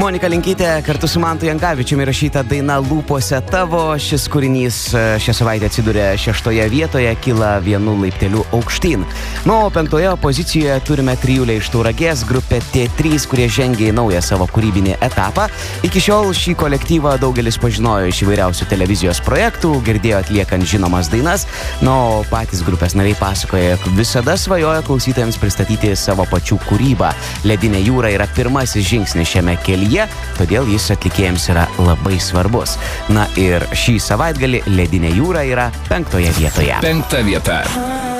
Monika Linkytė kartu su Mantu Jankavičiumi įrašyta daina Lūpose tavo. Šis kūrinys šią savaitę atsidūrė 6 vietoje, kyla 1 laipteliu aukštyn. O 5 pozicijoje turime trijulę iš Tauragės, grupė T3, kurie žengia į naują savo kūrybinį etapą. Iki šiol šį kolektyvą daugelis pažinojo iš įvairiausių televizijos projektų, girdėjo atliekant žinomas dainas. O patys grupės nariai pasakoja, jog visada svajoja klausytojams pristatyti savo pačių kūrybą. Ledinė jūra yra pirmasis žingsnis šiame kelyje, todėl jis atlikėjams yra labai svarbus. Na ir šį savaitgalį Ledinė jūra yra 5 vietoje. 5 vieta.